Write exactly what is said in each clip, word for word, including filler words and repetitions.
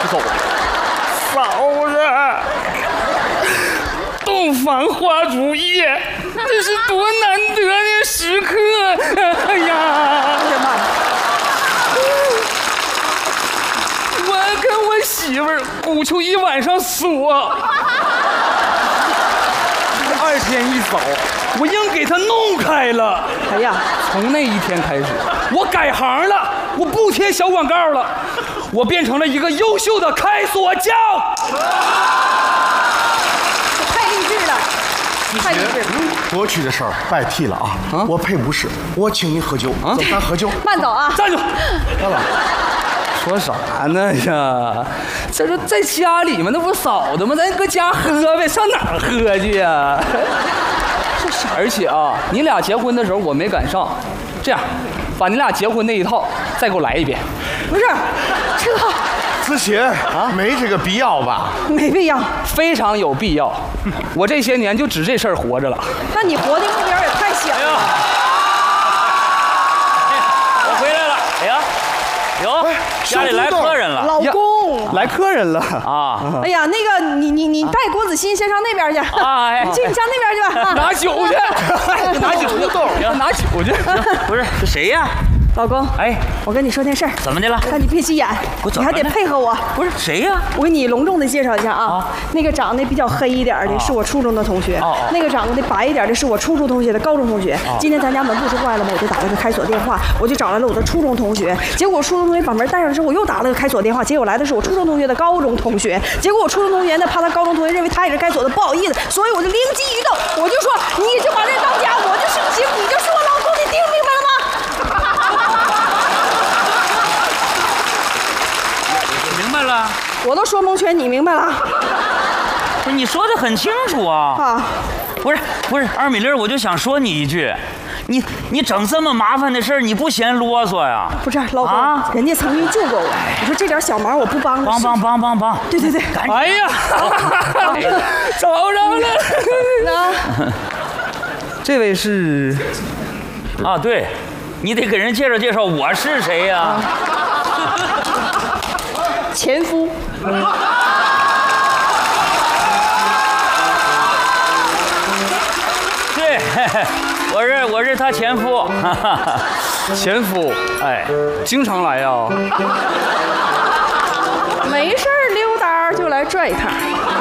走。嫂子，洞房花烛夜，这是多难得的时刻！哎呀，哎呀妈！我跟我媳妇儿鼓秋一晚上锁，二天一早，我硬给她弄开了。 哎呀， 从那一天开始，我改行了，我不贴小广告了，我变成了一个优秀的开锁匠。 太励志了，太励志了。 过去的事儿别提了啊！啊我配不是，我请你喝酒，啊、走，咱喝酒。 慢走啊！ 站住！ 来了。 说啥呢呀？这说在家里嘛，那不嫂子吗？咱搁家喝呗，上哪儿喝去呀？而且啊，你俩结婚的时候我没赶上，这样，把你俩结婚那一套再给我来一遍。 不是，这个子欣啊，没这个必要吧？ 没必要， 非常有必要。我这些年就指这事儿活着了。 那你活的目标也太小了。 哎呀，我回来了。哎呀，哟，家里来客人了。 老公， 来客人了啊！ 哎呀，那个你你你带郭子欣先上那边去。 哎， 你去你上那边去吧。 拿酒去，拿酒去，拿酒去。 不是，这谁呀？ 老公， 哎， 我跟你说件事儿。 怎么的了？ 但你别急眼，你还得配合我。 不是谁呀？ 我给你隆重的介绍一下啊，那个长得比较黑一点的是我初中的同学，那个长得白一点的是我初中同学的高中同学。今天咱家门不是坏了吗？我就打了个开锁电话，我就找来了我的初中同学。结果我初中同学把门带上之后，我又打了个开锁电话，结果来的是我初中同学的高中同学。结果我初中同学呢，怕他高中同学认为他也是开锁的，不好意思，所以我就灵机一动，我就说你就把这当家，我就姓邢，你就是我老公，你听明白了吗？ 明白了， 我都说蒙圈，你明白了？ 不是你说的很清楚啊。 啊， 不是不是，二米粒，我就想说你一句，你你整这么麻烦的事儿，你不嫌啰嗦呀？ 不是，老公， 啊、 人家曾经救过我，你说这点小忙我不帮， 帮帮帮帮帮！ 对对对， 哎呀，找着了。 啊， 这位是啊，对，你得给人介绍介绍我是谁呀、啊？ 前夫。 对，我是我是他前夫。 前夫，哎，经常来呀？ 没事儿溜达就来转一趟。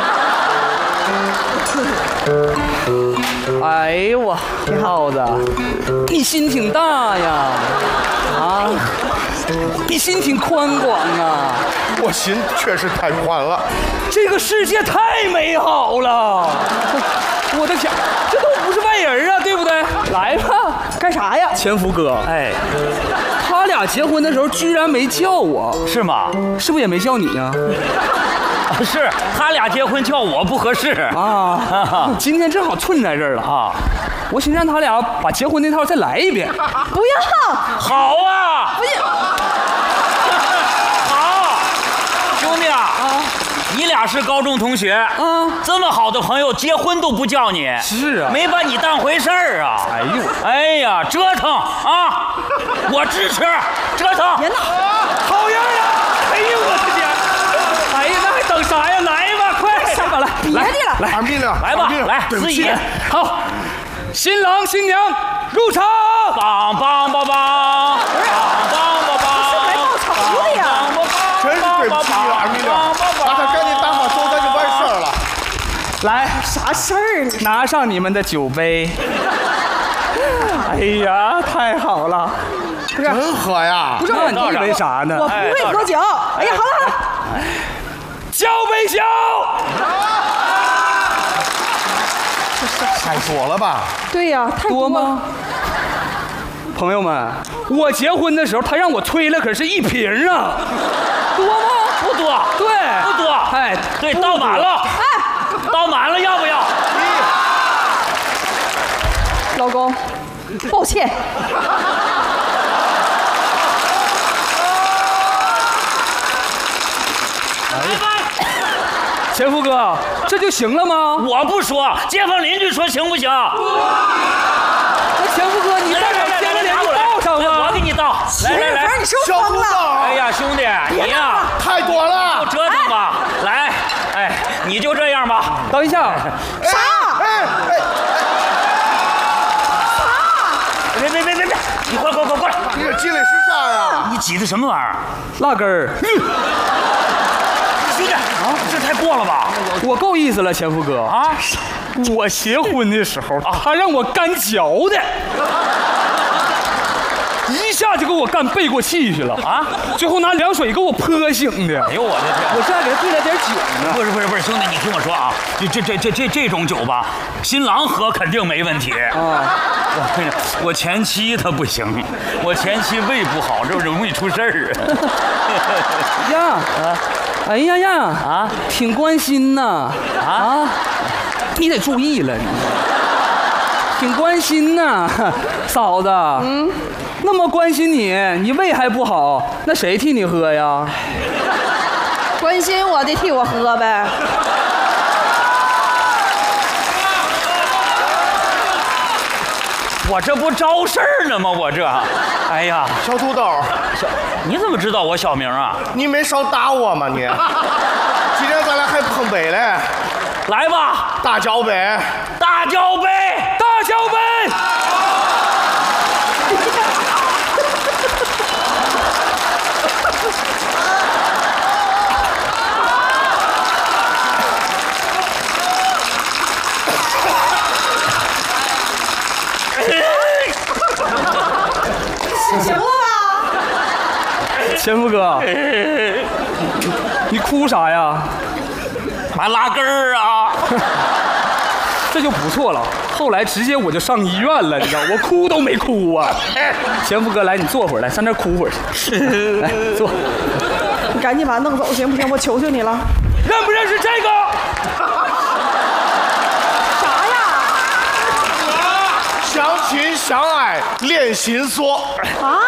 哎呦我，耗子，你心挺大呀，啊，你心挺宽广啊。 我心确实太宽了， 这个世界太美好了。我的天，这都不是外人啊，对不对？来吧， 干啥呀？ 前夫哥， 哎， 他俩结婚的时候居然没叫我， 是吗？ 是不是也没叫你呀？ 是他俩结婚叫我不合适啊。今天正好寸在这儿了啊，我寻思让他俩把结婚那套再来一遍。 不要， 好啊， 不要， 好，兄弟啊，啊你俩是高中同学啊，这么好的朋友，结婚都不叫你， 是啊， 没把你当回事儿啊。 哎呦， 哎呀，折腾啊，我支持，折腾。 别闹， 好样的！哎呦我的天！哎呀，那还等啥呀？来吧，快上吧，来， 别的了， 二米了， 来吧，来，司仪， 好，新郎新娘入场， 梆梆梆梆，梆梆梆梆， 是来报仇的呀！ 真是对不起了，二米了，把他赶紧打发走，咱就完事儿了。 来， 啥事儿呢？ 拿上你们的酒杯。哎呀，太好了！ 不是真喝呀？ 不是，你以为啥呢？ 我不会喝酒。哎呀，好了好了， 交杯酒。 太多了吧？ 对呀，太多吗？朋友们，我结婚的时候他让我吹了，可是一瓶啊，多吗？ 不多， 对， 不多。 哎， 对，倒满了，哎，倒满了，要不要？ 老公，抱歉。 前夫哥，这就行了吗？ 我不说，街坊邻居说行不行？ 那前夫哥，你再把街坊邻居倒上吧。 我给你倒。来来来， 你是不是疯了？ 哎呀，兄弟，你呀， 太多了， 折腾。 你就这样吧。 等一下， 啥？ 哎哎， 别别别别别，你过来过来过来过来！ 你这积累是啥呀？ 你挤的什么玩意儿？ 辣根儿。 兄弟啊，这太过了吧？ 我够意思了，前夫哥啊， 我结婚的时候，他让我干嚼的。一下就给我干背过气去了啊！最后拿凉水给我泼醒的。 哎呦我的天！ 我现在给他兑了点酒呢。 不是不是不是，兄弟，你听我说啊，这这这这这这种酒吧，新郎喝肯定没问题啊。我跟你说，我前妻她不行，我前妻胃不好，这容易出事儿啊。 呀啊！哎呀呀啊！挺关心呐啊！你得注意了，你挺关心呐，嫂子。嗯。那么关心你，你胃还不好，那谁替你喝呀？ 关心我的替我喝呗。 我这不招事儿呢吗？我这，哎呀， 小土豆， 小，你怎么知道我小名啊？ 你没少打我吗你？今天咱俩还碰杯嘞， 来吧， 大脚杯， 大脚杯， 大脚杯。 行了吧？ 前夫哥，你哭啥呀？ 还拉根儿啊！ 这就不错了。后来直接我就上医院了，你知道，我哭都没哭啊。前夫哥，来，你坐会儿，来，上这儿哭会儿去。来，坐。 你赶紧把他弄走行不行？我求求你了。 认不认识这个？ 啥呀？ 相亲相爱练心锁啊！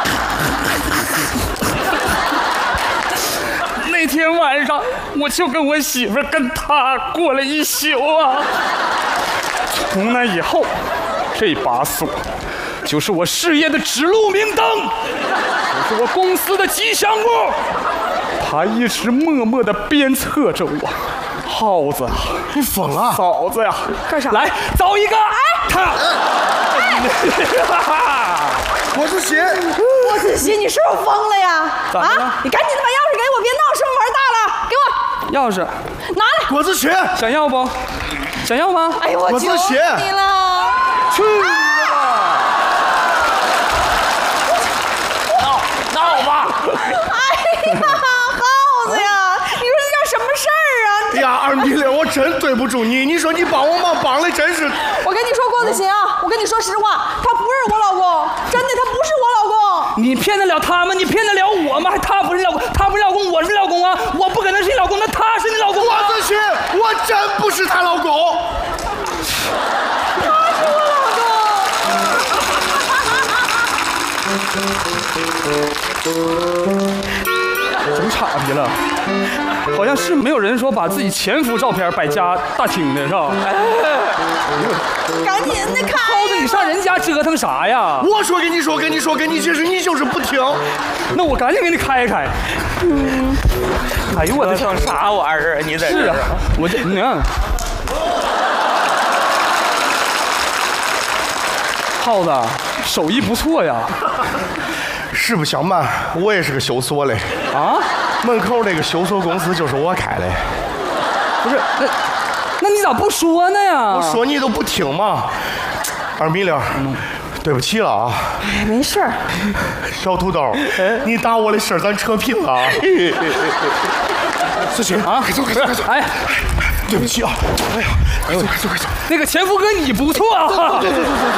那天晚上，我就跟我媳妇儿跟他过了一宿啊。从那以后，这把锁就是我事业的指路明灯，就是我公司的吉祥物。他一直默默地鞭策着我。耗子， 你疯了？ 嫂子呀， 干啥？ 来找一个，哎，他。 郭子欣， 郭子欣，你是不是疯了呀？啊！你赶紧的把钥匙给我，别闹，是不是玩大了？给我钥匙， 拿来。 郭子欣， 想要不？想要吗？ 哎呦，我求你了！ 去你的吧！ 闹闹吧！ 哎呀，耗子呀，你说这叫什么事儿啊？ 哎呀，二米六，我真对不住你。你说你帮我忙帮的真是…… 我跟你说，郭子欣啊，我跟你说实话，他不是我老公，真的，他不是我老公。 你骗得了他吗？你骗得了我吗？还他不是老公，他不是老公，我是老公啊！我不可能是你老公，那他是你老公啊！ 郭子欣，我真不是她老公。 他是我老公。 整岔劈了，好像是没有人说把自己前夫照片摆家大厅的是吧？ 赶紧的开！ 耗子，你上人家折腾啥呀？ 我说跟你说跟你说跟你解释，你就是不听。 那我赶紧给你开开。嗯，哎呦我的像啥玩意儿？你在这是啊，我这你看，耗子手艺不错呀。 实不相瞒，我也是个修锁嘞。 啊？ 门口那个修锁公司就是我开的。 不是，那那你咋不说呢呀？ 我说你都不听嘛。二米六，对不起了啊。 哎，没事儿。 小土豆，你打我的事儿咱扯平了啊。子欣啊， 快走快走快走！ 哎， 对不起啊。哎呀，快走快走快走！ 那个前夫哥你不错啊。 走走走走走。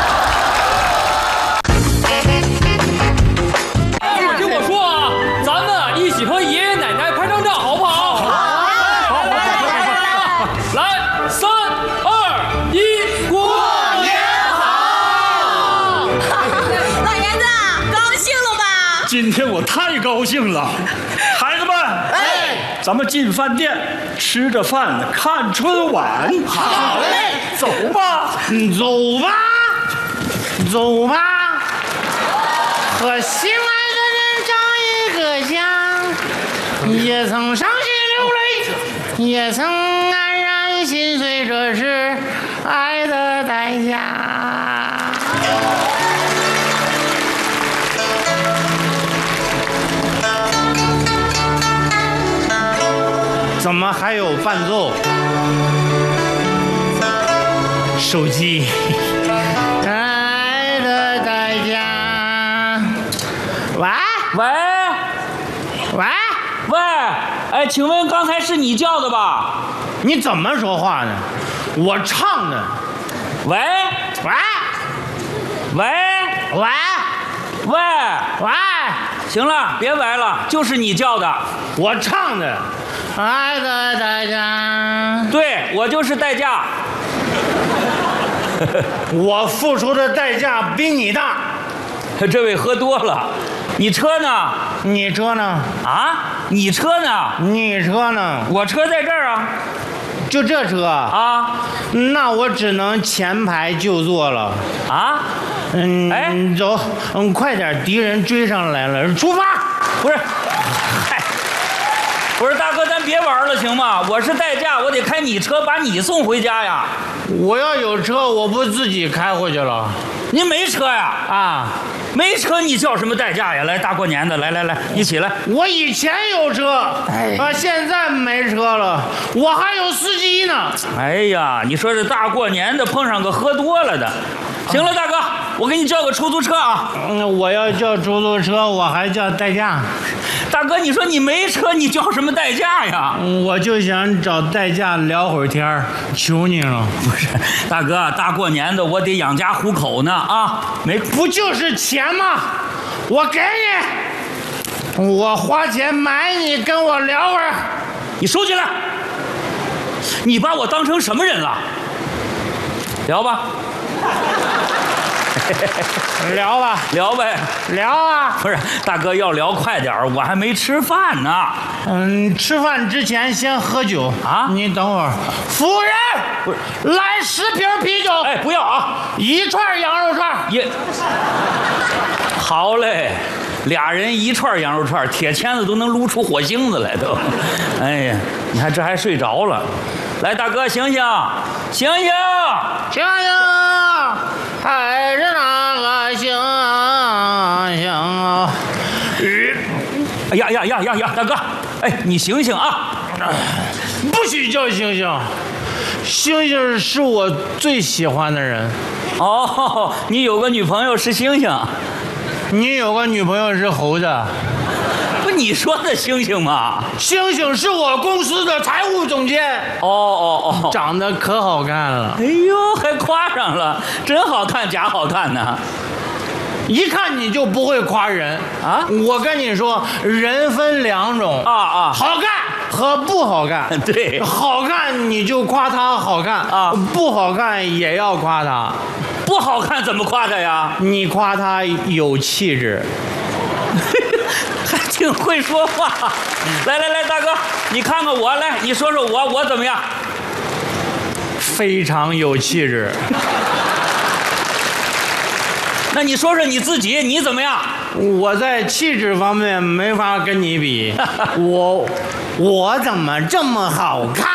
听我说啊，咱们啊一起和爷爷奶奶拍张照，好不好？好，好，好，来，三二一，过年好！ 老爷子，高兴了吧？ 今天我太高兴了，孩子们，哎，咱们进饭店，吃着饭看春晚。 好嘞， 走吧， 走吧，走吧，和心爱的人长一个家，也曾伤心流泪， 也曾黯然心碎，这是爱的代价。怎么还有伴奏？手机。爱的代价。喂喂喂喂，哎，请问刚才是你叫的吧？ 你怎么说话呢？我唱的。 喂喂喂喂喂， 喂， 行了，别喂了，就是你叫的。 我唱的。爱的代价。 对，我就是代驾。 我付出的代价比你大。 这位喝多了。你车呢？ 你车呢？ 啊？你车呢？ 你车呢？ 我车在这儿啊。 就这车啊？ 那我只能前排就坐了。 啊？ 嗯， 哎， 走，嗯，快点，敌人追上来了，出发！ 不是，嗨，不是大哥，咱别玩了行吗？我是代驾，我得开你车把你送回家呀。 我要有车，我不自己开回去了。 您没车呀？ 啊， 没车你叫什么代驾呀？来，大过年的，来来来，一起来。 我以前有车， 哎啊，现在没车了，我还有司机呢。 哎呀，你说这大过年的碰上个喝多了的。行了，大哥，我给你叫个出租车啊。 嗯，我要叫出租车，我还叫代驾。 大哥，你说你没车，你叫什么代驾呀？ 我就想找代驾聊会儿天儿，求你了。 不是，大哥，大过年的我得养家糊口呢啊！没， 不就是钱吗？我给你，我花钱买你，跟我聊会儿。 你收起来！你把我当成什么人了？聊吧。 聊吧， 聊呗， 聊啊！ 不是，大哥要聊快点儿，我还没吃饭呢。 嗯，吃饭之前先喝酒啊！ 你等会儿，服务人， 不是， 来十瓶啤酒。 哎，不要啊！ 一串羊肉串也好嘞，俩人一串羊肉串，铁签子都能撸出火星子来都。哎呀，你看这还睡着了。来，大哥，醒醒，醒醒， 醒醒，还是那个醒醒啊！ 哎呀呀呀呀呀，大哥，哎，你醒醒啊！ 不许叫星星，星星是我最喜欢的人。 哦，你有个女朋友是星星， 你有个女朋友是猴子。 不，你说的星星吗？ 星星是我公司的财务总监。 哦哦哦， 长得可好看了。 哎呦，还夸上了，真好看，假好看呢。 一看你就不会夸人啊！ 我跟你说，人分两种啊啊， 好看和不好看。 对， 好看你就夸他好看啊， 不好看也要夸他。 不好看怎么夸他呀？ 你夸他有气质。 还挺会说话。来来来，大哥，你看看我，来，你说说我，我怎么样？ 非常有气质。 那你说说你自己，你怎么样？ 我在气质方面没法跟你比。我我怎么这么好看？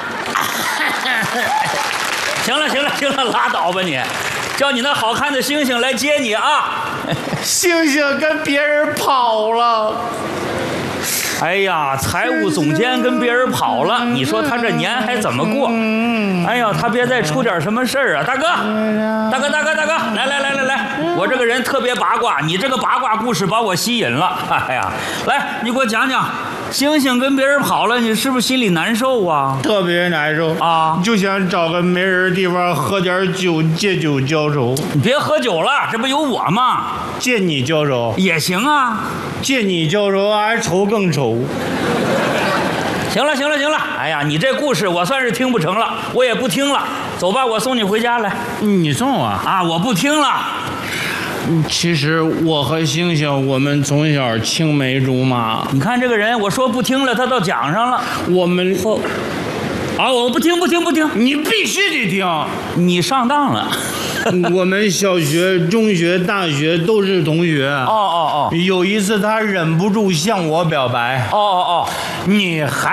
行了行了行了，拉倒吧你，叫你那好看的星星来接你啊！ 星星跟别人跑了。 哎呀，财务总监跟别人跑了，你说他这年还怎么过？哎呀，他别再出点什么事儿啊！大哥，大哥，大哥，大哥，来来来来来，我这个人特别八卦，你这个八卦故事把我吸引了。哎呀，来，你给我讲讲，星星跟别人跑了，你是不是心里难受啊？ 特别难受啊， 就想找个没人的地方喝点酒，借酒浇愁。 你别喝酒了，这不有我吗？ 借你浇愁也行啊， 借你浇愁还愁更愁。 行了行了行了，哎呀，你这故事我算是听不成了，我也不听了。走吧，我送你回家来。 你送我啊？我不听了。 其实我和星星，我们从小青梅竹马。 你看这个人，我说不听了，他倒讲上了。 我们哦，啊，我不听不听不听， 你必须得听。 你上当了。 我们小学、中学、大学都是同学。 哦哦哦。 有一次他忍不住向我表白。 哦哦哦， 你还